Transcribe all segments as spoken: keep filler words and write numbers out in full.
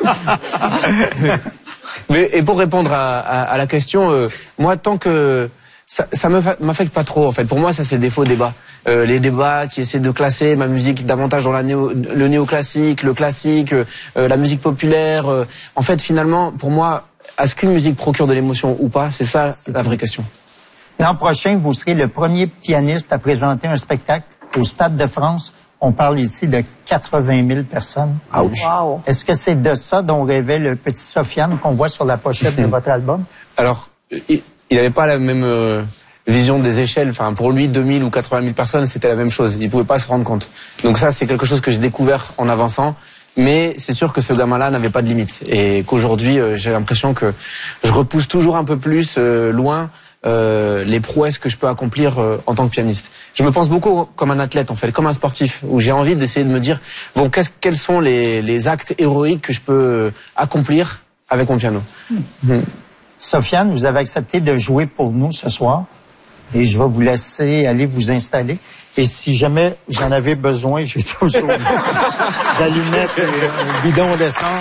Mais, et pour répondre à, à, à la question, euh, moi, tant que ça, ça me m'affecte pas trop, en fait. Pour moi, ça, c'est des faux débats. Euh, les débats qui essaient de classer ma musique davantage dans la néo, le néoclassique, le classique, euh, la musique populaire. Euh, en fait, finalement, pour moi, est-ce qu'une musique procure de l'émotion ou pas? C'est ça la vraie question. L'an prochain, vous serez le premier pianiste à présenter un spectacle au Stade de France. On parle ici de quatre-vingt mille personnes. Ouch. Wow. Est-ce que c'est de ça dont rêvait le petit Sofiane qu'on voit sur la pochette de votre album? Alors, il n'avait pas la même euh, vision des échelles. Enfin, pour lui, deux mille ou quatre-vingt mille personnes, c'était la même chose. Il pouvait pas se rendre compte. Donc ça, c'est quelque chose que j'ai découvert en avançant. Mais c'est sûr que ce gamin-là n'avait pas de limite. Et qu'aujourd'hui, euh, j'ai l'impression que je repousse toujours un peu plus euh, loin Euh, les prouesses que je peux accomplir euh, en tant que pianiste. Je me pense beaucoup comme un athlète, en fait, comme un sportif, où j'ai envie d'essayer de me dire, bon, qu'est-ce, quels sont les, les actes héroïques que je peux accomplir avec mon piano. Mmh. Mmh. Sofiane, vous avez accepté de jouer pour nous ce soir et je vais vous laisser aller vous installer. Et si jamais j'en avais besoin, j'ai toujours d'allumettes et un bidon d'essence.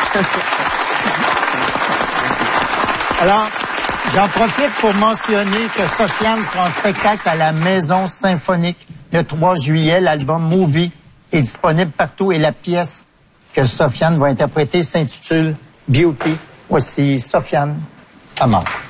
Alors, j'en profite pour mentionner que Sofiane sera en spectacle à la Maison Symphonique le trois juillet. L'album Movie est disponible partout et la pièce que Sofiane va interpréter s'intitule Beauty. Voici Sofiane Amar.